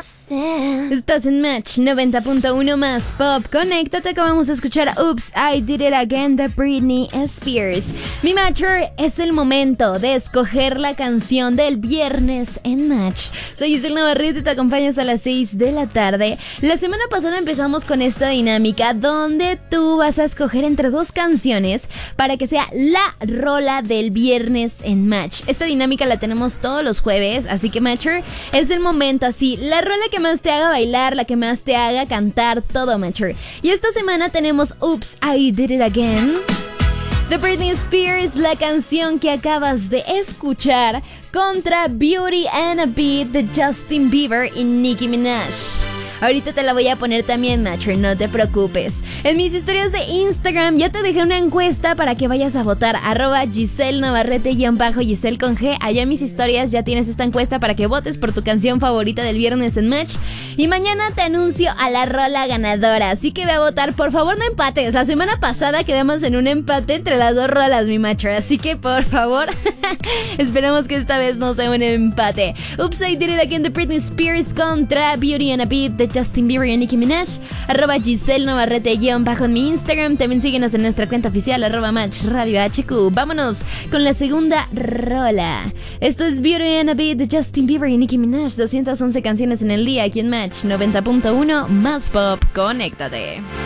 Estás en Match 90.1 más Pop. Conéctate, que vamos a escuchar Oops, I Did It Again de Britney Spears. Mi Matcher, es el momento de escoger la canción del viernes en Match. Soy Giselle Navarrete y te acompaño hasta las 6 de la tarde. La semana pasada empezamos con esta dinámica donde tú vas a escoger entre dos canciones para que sea la rola del viernes en Match. Esta dinámica la tenemos todos los jueves, así que Matcher, es el momento así, la rola que más te haga bailar, la que más te haga cantar, todo Matcher. Y esta semana tenemos Oops, I Did It Again de Britney Spears, la canción que acabas de escuchar, contra Beauty and a Beat de Justin Bieber y Nicki Minaj. Ahorita te la voy a poner también, Matcher, no te preocupes. En mis historias de Instagram ya te dejé una encuesta para que vayas a votar. @Giselle Navarrete _Giselle con G. Allá en mis historias ya tienes esta encuesta para que votes por tu canción favorita del viernes en Match. Y mañana te anuncio a la rola ganadora. Así que ve a votar. Por favor, no empates. La semana pasada quedamos en un empate entre las dos rolas, mi Matcher. Así que, por favor, esperemos que esta vez no sea un empate. Oops, I Did It Again de Britney Spears contra Beauty and a Beat de Justin Bieber y Nicki Minaj. @Giselle Navarrete _ en mi Instagram. También síguenos en nuestra cuenta oficial @Match Radio HQ. Vámonos con la segunda rola. Esto es Beauty and a Beat de Justin Bieber y Nicki Minaj. 211 canciones en el día aquí en Match 90.1 más Pop. Conéctate.